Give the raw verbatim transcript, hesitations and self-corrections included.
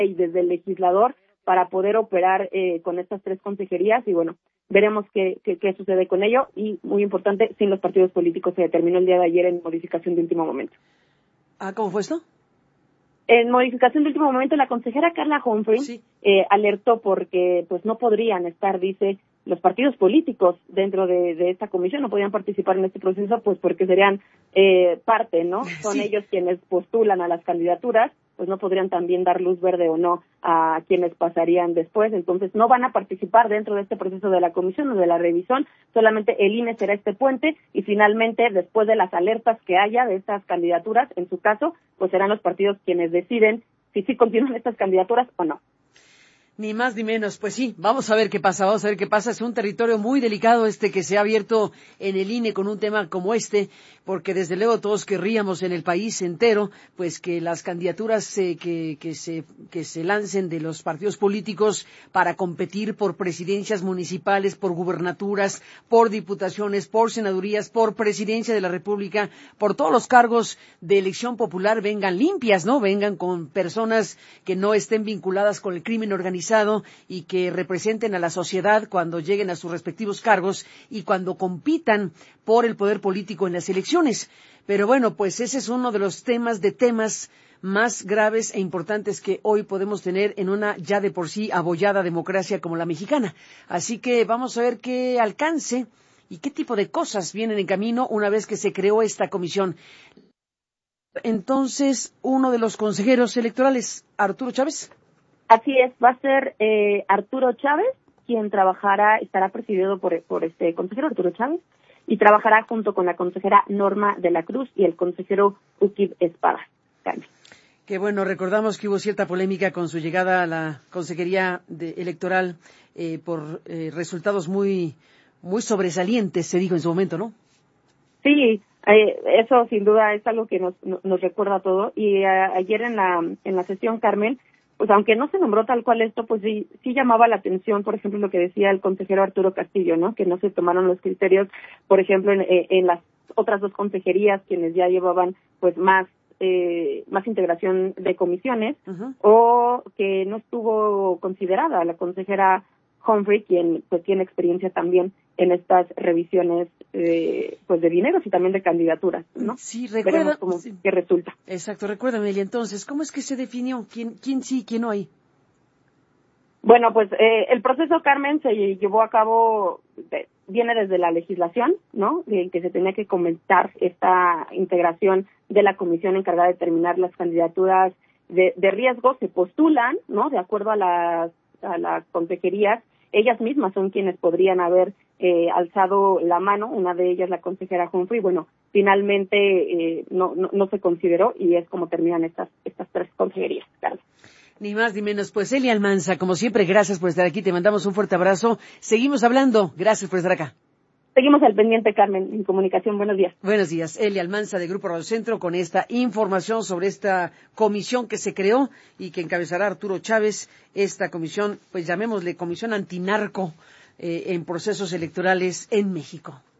y desde el legislador para poder operar eh, con estas tres consejerías y bueno, veremos qué, qué, qué sucede con ello y muy importante, sin los partidos políticos se determinó el día de ayer en modificación de último momento. Ah, ¿cómo fue esto? En modificación de último momento, la consejera Carla Humphrey sí. eh, alertó porque pues no podrían estar, dice, los partidos políticos dentro de, de esta comisión, no podían participar en este proceso, pues porque serían eh, parte, ¿no? Son sí. ellos quienes postulan a las candidaturas, pues no podrían también dar luz verde o no a quienes pasarían después. Entonces, no van a participar dentro de este proceso de la comisión o de la revisión, solamente el I N E será este puente y finalmente, después de las alertas que haya de estas candidaturas, en su caso, pues serán los partidos quienes deciden si sí continúan estas candidaturas o no. Ni más ni menos, pues sí, vamos a ver qué pasa, vamos a ver qué pasa. Es un territorio muy delicado este que se ha abierto en el I N E con un tema como este, porque desde luego todos querríamos en el país entero, pues que las candidaturas eh, que, que, se, que se lancen de los partidos políticos para competir por presidencias municipales, por gubernaturas, por diputaciones, por senadurías, por presidencia de la República, por todos los cargos de elección popular vengan limpias, ¿no? Vengan con personas que no estén vinculadas con el crimen organizado y que representen a la sociedad cuando lleguen a sus respectivos cargos y cuando compitan por el poder político en las elecciones. Pero bueno, pues ese es uno de los temas de temas más graves e importantes que hoy podemos tener en una ya de por sí abollada democracia como la mexicana. Así que vamos a ver qué alcance y qué tipo de cosas vienen en camino una vez que se creó esta comisión. Entonces, uno de los consejeros electorales, Arturo Chávez. Así es, va a ser eh, Arturo Chávez quien trabajará, estará presidido por, por este consejero Arturo Chávez y trabajará junto con la consejera Norma de la Cruz y el consejero Uquib Espada. Carmen. Que bueno, recordamos que hubo cierta polémica con su llegada a la consejería de, electoral eh, por eh, resultados muy muy sobresalientes, se dijo en su momento, ¿no? Sí, eh, eso sin duda es algo que nos, nos recuerda a todo y a, ayer en la en la sesión, Carmen, pues aunque no se nombró tal cual esto, pues sí, sí llamaba la atención, por ejemplo, lo que decía el consejero Arturo Castillo, ¿no? Que no se tomaron los criterios, por ejemplo, en, en las otras dos consejerías, quienes ya llevaban, pues, más eh, más integración de comisiones, uh-huh. o que no estuvo considerada la consejera Humphrey, quien pues tiene experiencia también en estas revisiones eh, pues de dineros y también de candidaturas, ¿no? Sí, recuerda. Veremos cómo, sí. qué resulta. Exacto, recuérdame, Elia, entonces, ¿cómo es que se definió? ¿Quién, quién sí, quién no hay? Bueno, pues eh, el proceso, Carmen, se llevó a cabo, de, viene desde la legislación, ¿no? En que se tenía que comentar esta integración de la comisión encargada de determinar las candidaturas de, de riesgo, se postulan, ¿no? De acuerdo a las, a las consejerías, ellas mismas son quienes podrían haber eh, alzado la mano, una de ellas la consejera Humphrey, bueno, finalmente eh, no, no, no se consideró y es como terminan estas, estas tres consejerías, Carmen. Ni más ni menos. Pues Elia Almanza, como siempre, gracias por estar aquí. Te mandamos un fuerte abrazo. Seguimos hablando. Gracias por estar acá. Seguimos al pendiente, Carmen, en comunicación. Buenos días. Buenos días. Elia Almanza, de Grupo Radio Centro, con esta información sobre esta comisión que se creó y que encabezará Arturo Chávez. Esta comisión, pues llamémosle Comisión Antinarco eh, en procesos electorales en México.